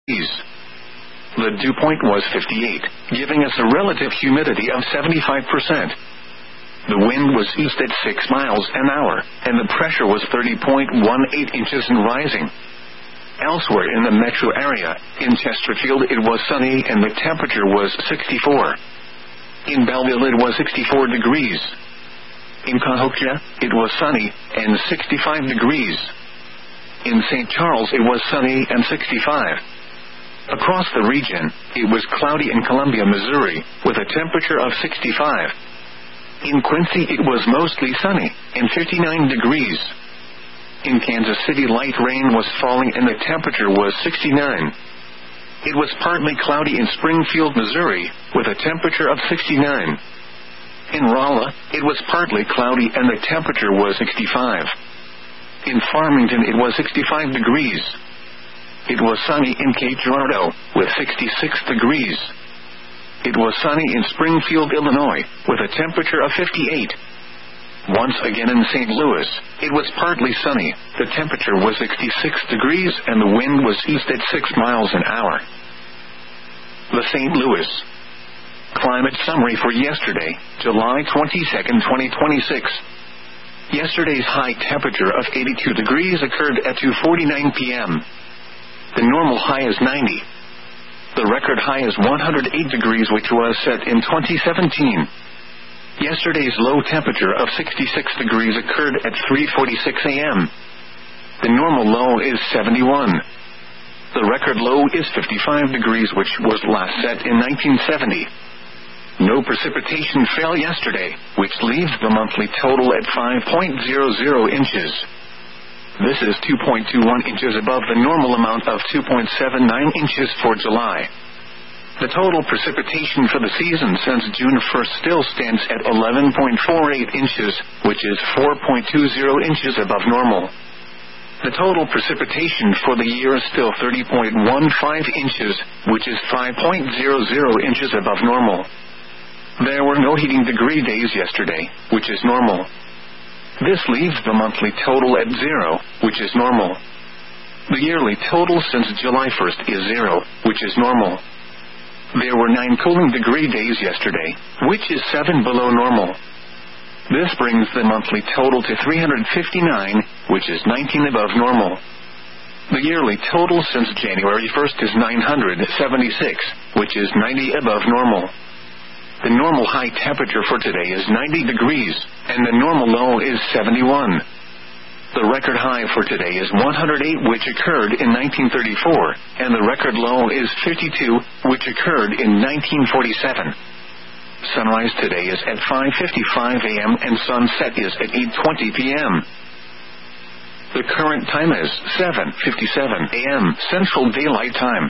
The dew point was 58, giving us a relative humidity of 75%. The wind was east at 6 miles an hour, and the pressure was 30.18 inches and rising. Elsewhere in the metro area, in Chesterfield it was sunny and the temperature was 64. In Belleville it was 64 degrees. In Cahokia, it was sunny and 65 degrees. In St. Charles it was sunny and 65. Across the region, it was cloudy in Columbia, Missouri, with a temperature of 65. In Quincy it was mostly sunny and 59 degrees. In Kansas City light rain was falling and the temperature was 69. It was partly cloudy in Springfield, Missouri, with a temperature of 69. In Rolla, it was partly cloudy and the temperature was 65. In Farmington it was 65 degrees. It was sunny in Cape Girardeau, with 66 degrees. It was sunny in Springfield, Illinois, with a temperature of 58. Once again in St. Louis, it was partly sunny, the temperature was 66 degrees and the wind was east at 6 miles an hour. The St. Louis climate summary for yesterday, July 22, 2026. Yesterday's high temperature of 82 degrees occurred at 2:49 p.m. The normal high is 90. The record high is 108 degrees, which was set in 2017. Yesterday's low temperature of 66 degrees occurred at 3:46 a.m. The normal low is 71. The record low is 55 degrees, which was last set in 1970. No precipitation fell yesterday, which leaves the monthly total at 5.00 inches. This is 2.21 inches above the normal amount of 2.79 inches for July. The total precipitation for the season since June 1st still stands at 11.48 inches, which is 4.20 inches above normal. The total precipitation for the year is still 30.15 inches, which is 5.00 inches above normal. There were no heating degree days yesterday, which is normal. This leaves the monthly total at 0, which is normal. The yearly total since July 1st is 0, which is normal. There were 9 cooling degree days yesterday, which is 7 below normal. This brings the monthly total to 359, which is 19 above normal. The yearly total since January 1st is 976, which is 90 above normal. The normal high temperature for today is 90 degrees, and the normal low is 71. The record high for today is 108, which occurred in 1934, and the record low is 52, which occurred in 1947. Sunrise today is at 5:55 a.m. and sunset is at 8:20 p.m. The current time is 7:57 a.m. Central Daylight Time.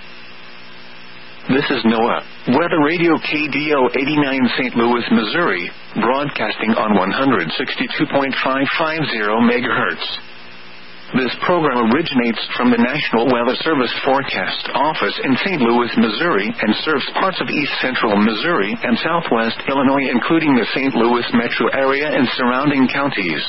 This is NOAA Weather Radio KDO 89 St. Louis, Missouri, broadcasting on 162.550 MHz. This program originates from the National Weather Service Forecast Office in St. Louis, Missouri, and serves parts of east central Missouri and southwest Illinois, including the St. Louis metro area and surrounding counties.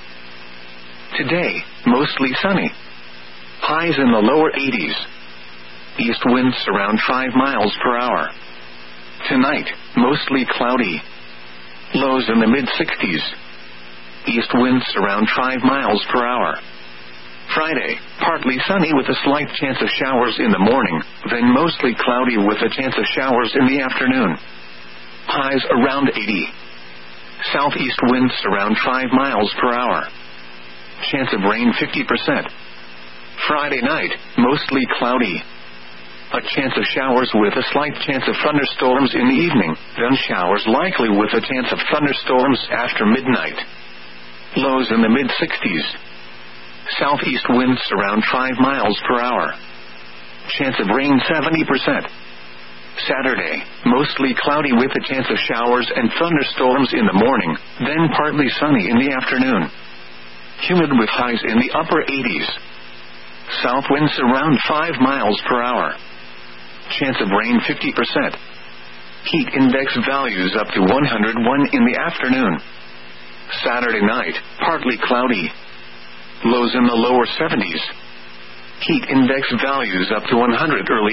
Today, mostly sunny. Highs in the lower 80s. East winds around 5 miles per hour. Tonight, mostly cloudy. Lows in the mid-60s. East winds around 5 miles per hour. Friday, partly sunny with a slight chance of showers in the morning, then mostly cloudy with a chance of showers in the afternoon. Highs around 80. Southeast winds around 5 miles per hour. Chance of rain 50%. Friday night, mostly cloudy. A chance of showers with a slight chance of thunderstorms in the evening, then showers likely with a chance of thunderstorms after midnight. Lows in the mid-60s. Southeast winds around 5 miles per hour. Chance of rain 70%. Saturday, mostly cloudy with a chance of showers and thunderstorms in the morning, then partly sunny in the afternoon. Humid with highs in the upper 80s. South winds around 5 miles per hour. Chance of rain 50%. Heat index values up to 101 in the afternoon. Saturday night, partly cloudy. Lows in the lower 70s. Heat index values up to 100 early